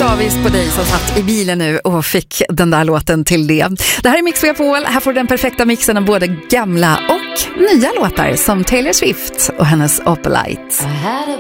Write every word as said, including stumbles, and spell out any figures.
slaviskt på dig som satt i bilen nu och fick den där låten till det. Det här är Mix Megapol. Här får du den perfekta mixen av både gamla och nya låtar som Taylor Swift och hennes Opalite.